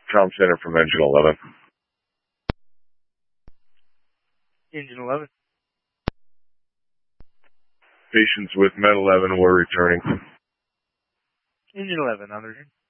Tom Center from Engine 11. Engine 11. Patients with Med 11 were returning. Engine 11, on the route.